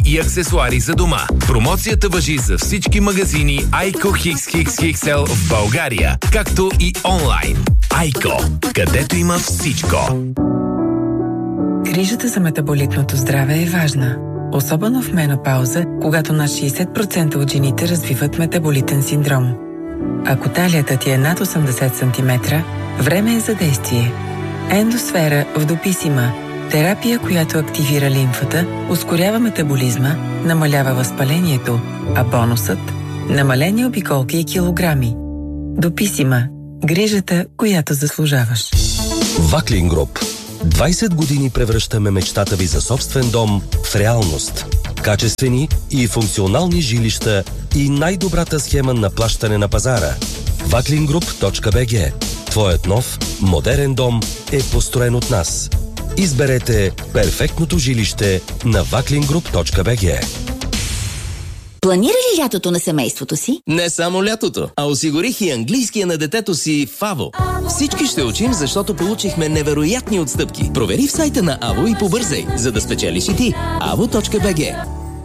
и аксесуари за дома. Промоцията важи за всички магазини Айко XXXL в България, както и онлайн. Айко, където има всичко. Грижата за метаболитното здраве е важна. Особено в менопауза, когато над 60% от жените развиват метаболитен синдром. Ако талията ти е над 80 см, време е за действие. Ендосфера в Дописима. Терапия, която активира лимфата, ускорява метаболизма, намалява възпалението, а бонусът – намалени обиколки и килограми. Дописима. Грижата, която заслужаваш. Ваклин Груп. 20 години превръщаме мечтата ви за собствен дом в реалност. Качествени и функционални жилища и най-добрата схема на плащане на пазара. Vaklingroup.bg. Твоят нов, модерен дом е построен от нас. Изберете перфектното жилище на vaklingroup.bg. Планира ли лятото на семейството си? Не само лятото, а осигурих и английския на детето си в АВО. Всички ще учим, защото получихме невероятни отстъпки. Провери в сайта на АВО и побързай, за да спечелиш и ти. avo.bg.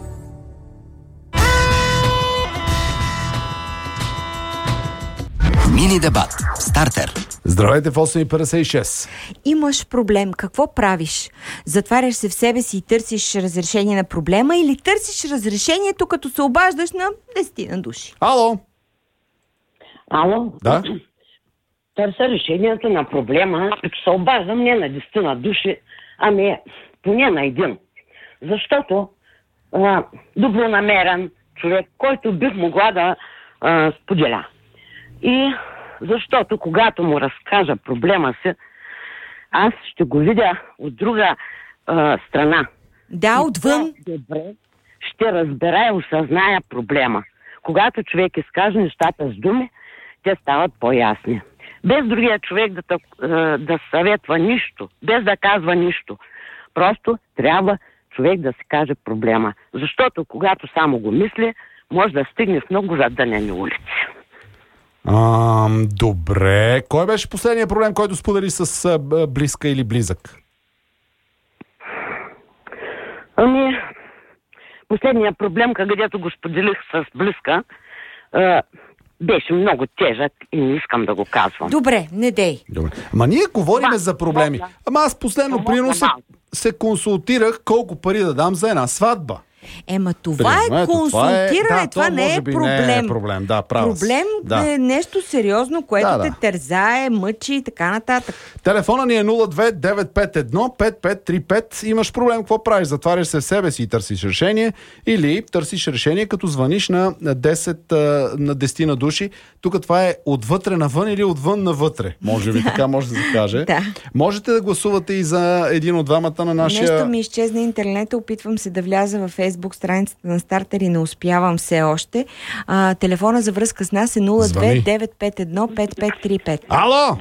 Мини дебат. Стартер. Здравейте в 8:56. Имаш проблем. Какво правиш? Затваряш се в себе си и търсиш разрешение на проблема или търсиш разрешението, като се обаждаш на 10 души? Ало? Ало? Да? Търся решението на проблема, като се обаждам не на 10 души, ами поне на един. Защото добронамерен човек, който бих могла да споделя. И защото когато му разкажа проблема си, аз ще го видя от друга страна. Да, отвън. Добре, ще разбера и осъзная проблема. Когато човек изкаже нещата с думи, те стават по-ясни. Без другия човек да съветва нищо, без да казва нищо. Просто трябва човек да си каже проблема. Защото когато само го мисли, може да стигне в много задънени улици. Добре. Кой беше последният проблем, който сподели с близка или близък? Ами, последният проблем, където го споделих с близка, беше много тежък и не искам да го казвам. Добре, не дей. Добре. Ама ние говориме за проблеми. Ама аз последно прино се консултирах колко пари да дам за една сватба. Ема това е консултиране, това не е проблем. Не е проблем, да, права. Проблем е нещо сериозно, което те тързае, мъчи и така нататък. Телефона ни е 02-951-5535. Имаш проблем, какво правиш? Затваряш се в себе си и търсиш решение, или търсиш решение, като звъниш на 10 на души. Тук това е отвътре навън или отвън навътре. Може би така може да се каже. Да. Можете да гласувате и за един от двамата на нашия... Нещо ми изчезна интернета, опитвам се да вляза във Facebook страницата на Стартер и не успявам все още. Телефона за връзка с нас е 02-951-5535. Ало!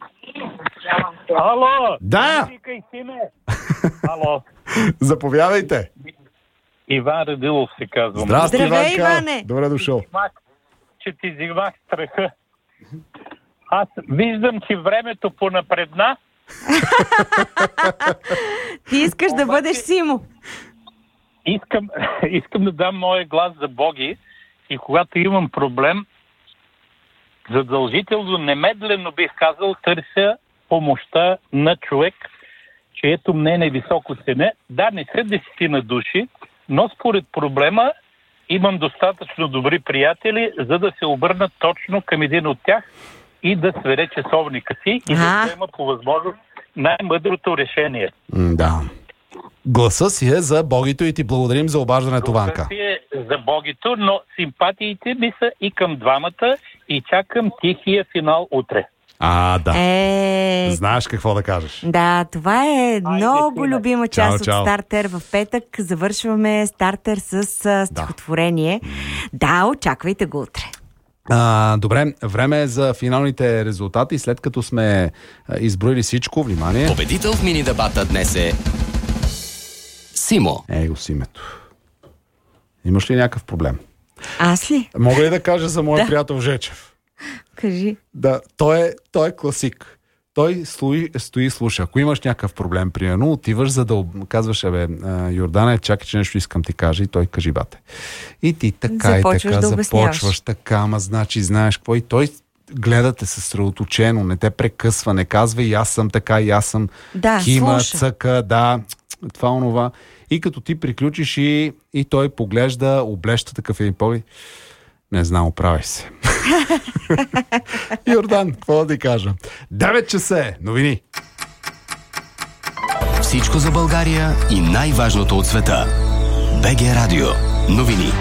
Ало! Да! Ало! Заповядайте! Иван Радилов се казвам. Здрасти, Здравей, Иване! Добре дошъл. Че ти взимах страха. Аз виждам, че времето понапредна. Ти искаш да бъдеш Симо. Искам да дам моя глас за Боги и когато имам проблем, задължително, немедлено бих казал, търся помощта на човек, чието мнение високо ценя. Да, не са 10 души, но според проблема имам достатъчно добри приятели, за да се обърнат точно към един от тях и да свере часовника си и да взема по възможност най-мъдрото решение. Да. Гласа си е за Богито и ти благодарим за обаждането, Ванка. Гласа си е за Богито, но симпатиите ми са и към двамата и чакам тихия финал утре. Да. Знаеш какво да кажеш. Да, това е много любима част от Стартер. В петък завършваме Стартер с стихотворение. Да, очаквайте го утре. Добре, време е за финалните резултати. След като сме изброили всичко, внимание. Победител в мини дебата днес е Симо. Его с името. Имаш ли някакъв проблем? Аз ли? Мога ли да кажа за моя приятел Жечев? Кажи. Да, той е класик. той стои и слуша. Ако имаш някакъв проблем, примерно, отиваш, за да казваш, Йордане, чакай, че нещо искам ти кажа, и той кажи, бате. И ти така започваш така, ама значи знаеш какво, и той гледа те съсредоточено, не те прекъсва, не казва и аз съм така, и аз съм кима, цъка, това, онова. И като ти приключиш и той поглежда, облеща такъв един поглед. Не знам, оправяй се. Йордан, какво да ти кажа? 9 часа е, новини. Всичко за България и най-важното от света. БГ Радио. Новини.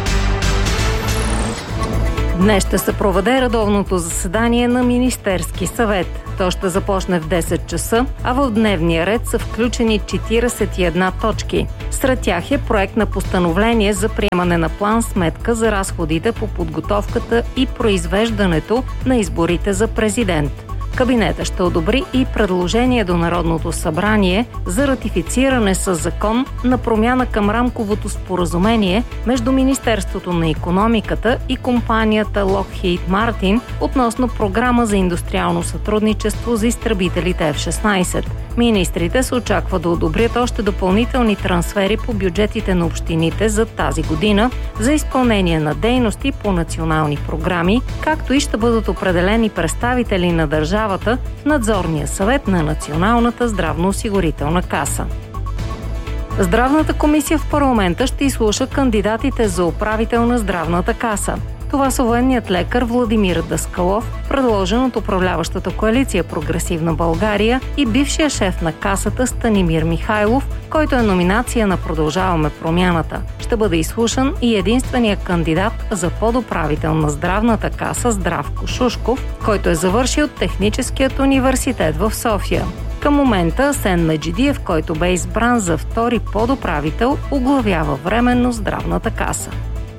Днес ще се проведе редовното заседание на Министерски съвет. То ще започне в 10 часа, а в дневния ред са включени 41 точки. Сред тях е проект на постановление за приемане на план-сметка за разходите по подготовката и произвеждането на изборите за президент. Кабинетът ще одобри и предложение до Народното събрание за ратифициране със закон на промяна към рамковото споразумение между Министерството на икономиката и компанията Lockheed Martin относно програма за индустриално сътрудничество за изтребителите F-16. Министрите се очаква да одобрят още допълнителни трансфери по бюджетите на общините за тази година за изпълнение на дейности по национални програми, както и ще бъдат определени представители на държавата в надзорния съвет на Националната здравноосигурителна каса. Здравната комисия в парламента ще изслуша кандидатите за управител на здравната каса. Това са военният лекар Владимир Даскалов, предложен от управляващата коалиция Прогресивна България, и бившия шеф на касата Станимир Михайлов, който е номинация на Продължаваме промяната. Ще бъде изслушан и единствения кандидат за подуправител на здравната каса Здравко Шушков, който е завършил Техническият университет в София. Към момента Асен Меджидиев, който бе избран за втори подуправител, оглавява временно здравната каса.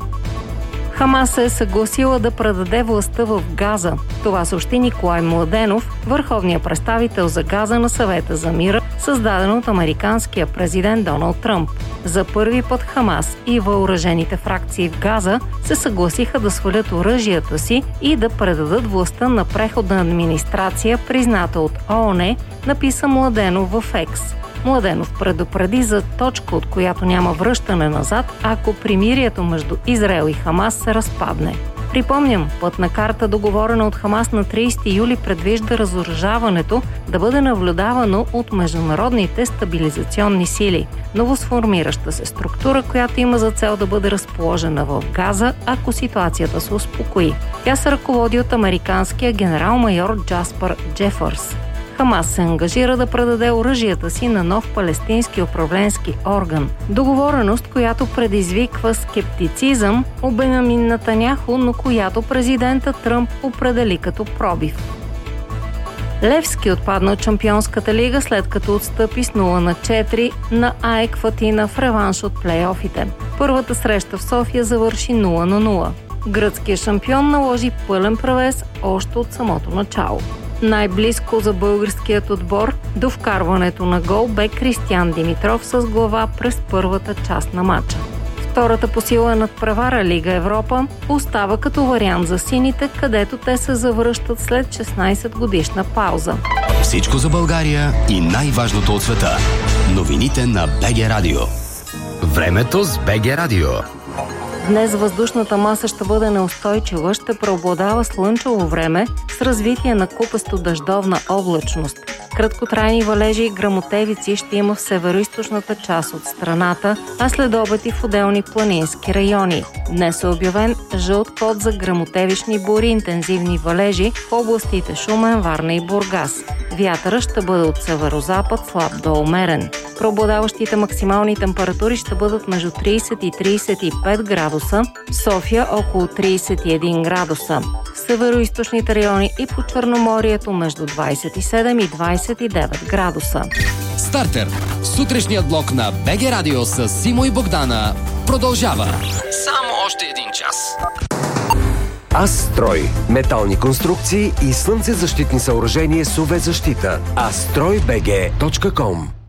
Хамас се е съгласила да предаде властта в Газа. Това съобщи Николай Младенов, върховният представител за Газа на Съвета за мира, създаден от американския президент Доналд Тръмп. За първи път Хамас и въоръжените фракции в Газа се съгласиха да свалят оръжията си и да предадат властта на преходна администрация, призната от ООН, написа Младенов в Екс. Младенов предупреди за точка, от която няма връщане назад, ако примирието между Израел и Хамас се разпадне. Припомням, пътна карта, договорена от Хамас на 30 юли, предвижда разоръжаването да бъде наблюдавано от международните стабилизационни сили, новосформираща се структура, която има за цел да бъде разположена в Газа, ако ситуацията се успокои. Тя се ръководи от американския генерал-майор Джаспър Джефърс. Хамас се ангажира да предаде оръжията си на нов палестински управленски орган. Договореност, която предизвиква скептицизъм у Бенямин Нетаняху, но която президента Тръмп определи като пробив. Левски отпадна от Шампионската лига, след като отстъпи с 0-4 на АЕК Атина в реванш от плейофите. Първата среща в София завърши 0-0. Гръцкият шампион наложи пълен превес още от самото начало. Най-близко за българският отбор до вкарването на гол бе Кристиян Димитров с глава през първата част на матча. Втората по сила надпревара Лига Европа остава като вариант за сините, където те се завръщат след 16 годишна пауза. Всичко за България и най-важното от света. Новините на БГ Радио. Времето с БГ Радио. Днес въздушната маса ще бъде неустойчива, ще преобладава слънчево време с развитие на купесто-дъждовна облачност. Краткотрайни валежи и гръмотевици ще има в североизточната част от страната, а след обед и в отделни планински райони. Днес е обявен жълт код за гръмотевични бури, интензивни валежи в областите Шумен, Варна и Бургас. Вятърът ще бъде от северозапад, слаб до умерен. Преобладаващите максимални температури ще бъдат между 30 и 35 градуса, в София около 31 градуса. В североизточните райони и по Черноморието между 27 и 29 градуса. Стартер. Сутрешният блок на БГ Радио с Симо и Богдана продължава. Само още един час. Астрой. Метални конструкции и слънцезащитни съоръжения с UV защита. astroybg.com